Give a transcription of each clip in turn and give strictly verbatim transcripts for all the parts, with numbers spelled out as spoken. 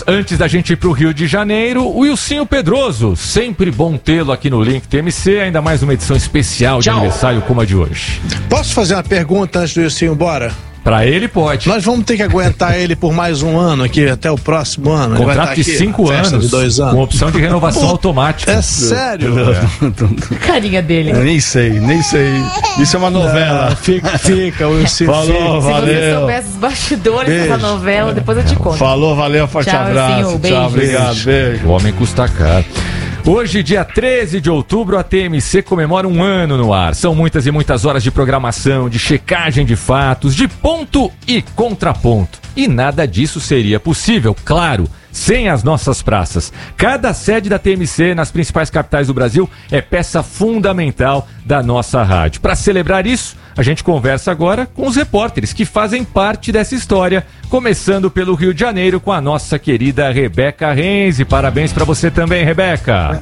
Antes da gente ir pro Rio de Janeiro, o Wilsinho Pedroso, sempre bom tê-lo aqui no Link T M C, ainda mais uma edição especial de Tchau. aniversário como a de hoje. Posso fazer uma pergunta antes do Wilsinho embora? Pra ele pode. Nós vamos ter que aguentar ele por mais um ano aqui, até o próximo ano. Ele vai Contrato estar de aqui, cinco festa anos, de dois anos, com opção de renovação Pô, automática. É sério? É. Carinha dele. Eu nem sei, nem sei. Isso é uma novela. Não, fica, fica, o Wilsinho. Falou, fica. Se você valeu. soubesse os bastidores Beijo. dessa novela, depois eu te conto. Falou, valeu, forte Tchau, abraço. Wilsinho, beijo. Tchau, obrigado, beijo. O homem custa caro. Hoje, dia treze de outubro, a T M C comemora um ano no ar. São muitas e muitas horas de programação, de checagem de fatos, de ponto e contraponto. E nada disso seria possível, claro, sem as nossas praças. Cada sede da T M C nas principais capitais do Brasil é peça fundamental da nossa rádio. Para celebrar isso, a gente conversa agora com os repórteres que fazem parte dessa história, começando pelo Rio de Janeiro com a nossa querida Rebeca Renzi. Parabéns para você também, Rebeca.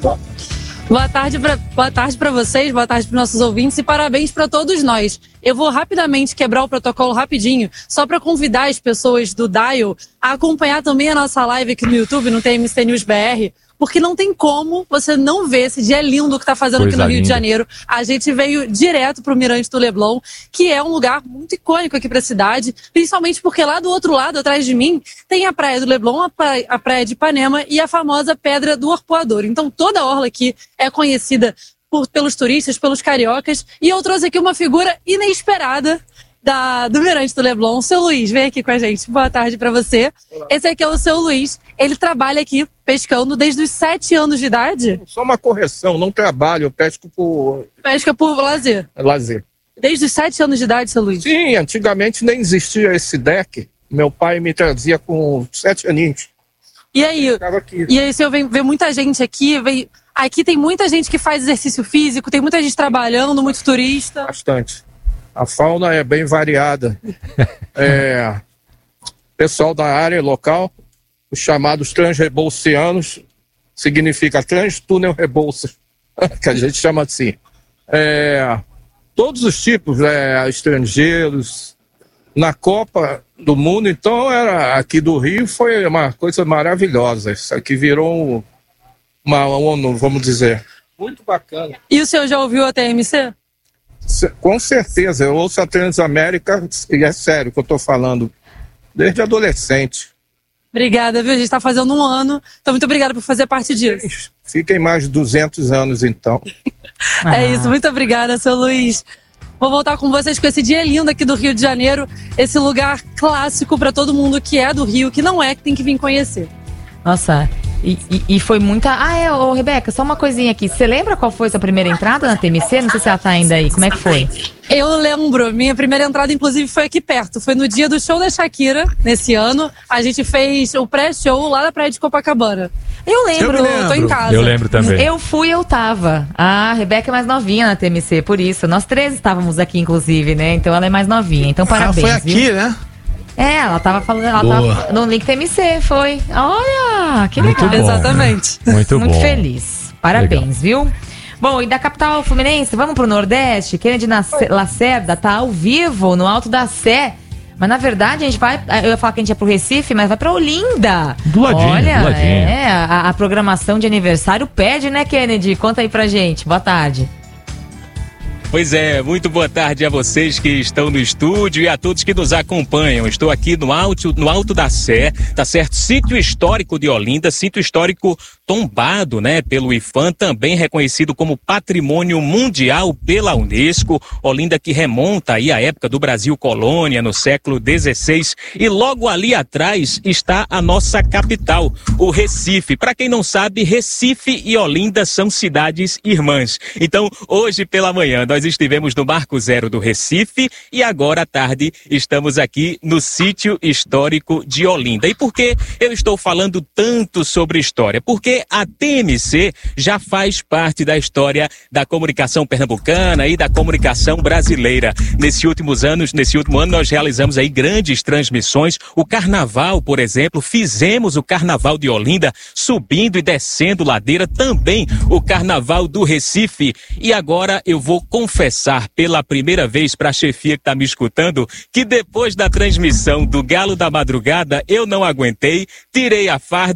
Boa tarde para boa tarde para vocês, boa tarde para nossos ouvintes e parabéns para todos nós. Eu vou rapidamente quebrar o protocolo rapidinho, só para convidar as pessoas do Dial a acompanhar também a nossa live aqui no YouTube, no T M C News B R, porque não tem como você não ver esse dia lindo que está fazendo Coisa aqui no Rio linda. de Janeiro. A gente veio direto para o Mirante do Leblon, que é um lugar muito icônico aqui para a cidade, principalmente porque lá do outro lado, atrás de mim, tem a Praia do Leblon, a praia, a praia de Ipanema e a famosa Pedra do Arpoador. Então toda a orla aqui é conhecida por, pelos turistas, pelos cariocas, e eu trouxe aqui uma figura inesperada Da, do Mirante do Leblon. Seu Luiz, vem aqui com a gente. Boa tarde pra você. Olá. Esse aqui é o seu Luiz. Ele trabalha aqui pescando desde os sete anos de idade. Só uma correção, não trabalho, eu pesco por Pesca por lazer. lazer. Desde os sete anos de idade, seu Luiz? Sim, antigamente nem existia esse deck. Meu pai me trazia com sete aninhos. E aí? Ficava aqui. E aí, o senhor vem ver muita gente aqui, vem... Aqui tem muita gente que faz exercício físico, tem muita gente trabalhando, muito turista. Bastante. A fauna é bem variada. É, pessoal da área local, os chamados transrebolsianos, significa transtúnel rebolsa, que a gente chama assim. É, todos os tipos, é, estrangeiros. Na Copa do Mundo, então, era aqui do Rio, foi uma coisa maravilhosa. Isso aqui virou uma ONU, vamos dizer. Muito bacana. E o senhor já ouviu a T M C? Com certeza, eu ouço a Transamérica e é sério que eu estou falando, desde adolescente. Obrigada, viu? A gente está fazendo um ano, então muito obrigada por fazer parte disso. Fiquem mais de duzentos anos, então. É isso, muito obrigada, seu Luiz. Vou voltar com vocês com esse dia lindo aqui do Rio de Janeiro, esse lugar clássico para todo mundo que é do Rio, que não é, que tem que vir conhecer. Nossa, e, e, e foi muita... Ah, é, ô Rebeca, só uma coisinha aqui. Você lembra qual foi sua primeira entrada na T M C? Não sei se ela tá ainda aí. Como é que foi? Eu lembro, minha primeira entrada, inclusive, foi aqui perto. Foi no dia do show da Shakira, nesse ano. A gente fez o pré-show lá na praia de Copacabana. Eu lembro, eu lembro. Tô em casa. Eu lembro também. Eu fui, eu tava. Ah, a Rebeca é mais novinha na T M C, por isso. Nós três estávamos aqui, inclusive, né? Então ela é mais novinha. Então parabéns, Ah, foi aqui, viu? né? É, ela tava falando, ela Boa. tava no Link T M C, foi. Olha, que Muito legal. bom. Exatamente. Muito, Muito bom. feliz. Parabéns, viu? Bom, e da capital fluminense, vamos pro Nordeste. Kennedy Nace- Lacerda tá ao vivo no Alto da Sé. Mas na verdade a gente vai. Eu ia falar que a gente ia pro Recife, mas vai pra Olinda. Do ladinho, Olha, do ladinho. é, a, a programação de aniversário pede, né, Kennedy? Conta aí pra gente. Boa tarde. Pois é, muito boa tarde a vocês que estão no estúdio e a todos que nos acompanham. Estou aqui no Alto, no Alto da Sé, tá certo? Sítio histórico de Olinda, sítio histórico tombado, né, pelo IPHAN, também reconhecido como Patrimônio Mundial pela Unesco. Olinda que remonta aí à época do Brasil colônia, no século dezesseis. E logo ali atrás está a nossa capital, o Recife. Para quem não sabe, Recife e Olinda são cidades irmãs. Então, hoje pela manhã, nós estivemos no Marco Zero do Recife e agora à tarde estamos aqui no Sítio Histórico de Olinda. E por que eu estou falando tanto sobre história? Porque a T M C já faz parte da história da comunicação pernambucana e da comunicação brasileira. Nesses últimos anos, nesse último ano, nós realizamos aí grandes transmissões. O Carnaval, por exemplo, fizemos o Carnaval de Olinda, subindo e descendo ladeira, também o Carnaval do Recife. E agora eu vou confessar pela primeira vez para a chefia que está me escutando que depois da transmissão do Galo da Madrugada eu não aguentei, tirei a farda